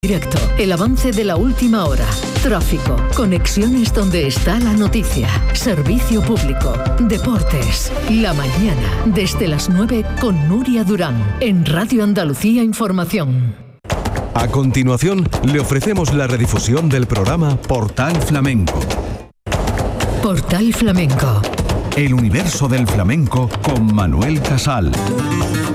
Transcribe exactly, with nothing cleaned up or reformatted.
Directo, el avance de la última hora, tráfico, conexiones donde está la noticia, servicio público, deportes, la mañana, desde las nueve con Nuria Durán, en Radio Andalucía Información. A continuación, le ofrecemos la redifusión del programa Portal Flamenco. Portal Flamenco. El universo del flamenco con Manuel Casal.